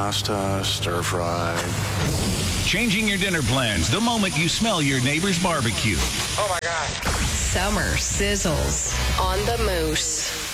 pasta, stir fry. Changing your dinner plans the moment you smell your neighbor's barbecue. Oh, my God. Summer sizzles on the Moose.